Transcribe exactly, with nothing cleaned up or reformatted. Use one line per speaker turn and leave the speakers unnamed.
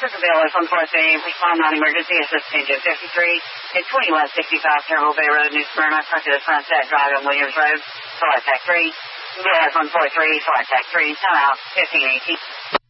Circleville is one four three, respond non-emergency, assist engine fifty-three, at twenty-one sixty-five Terminal Bay Road, New Smyrna, front to the Sunset Drive on Williams Road, Flight Tech three, U S one four three, Flight Tech three, time out, fifteen eighteen.